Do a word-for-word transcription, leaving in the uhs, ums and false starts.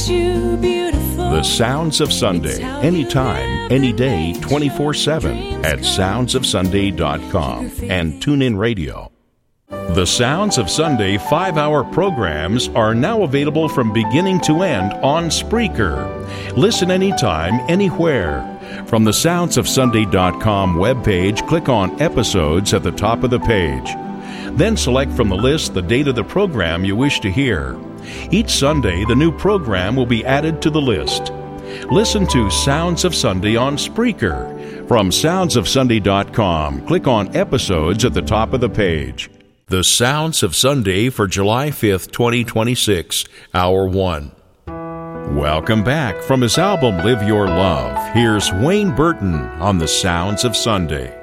You beautiful. The Sounds of Sunday, anytime, any day, twenty-four seven at sounds of sunday dot com and TuneIn Radio. The Sounds of Sunday five-hour programs are now available from beginning to end on Spreaker. Listen anytime, anywhere. From the sounds of sunday dot com webpage, click on Episodes at the top of the page. Then select from the list the date of the program you wish to hear. Each Sunday, the new program will be added to the list. Listen to Sounds of Sunday on Spreaker. From sounds of sunday dot com, click on Episodes at the top of the page. The Sounds of Sunday for July fifth, twenty twenty-six, Hour one. Welcome back from his album Live Your Love. Here's Wayne Burton on The Sounds of Sunday.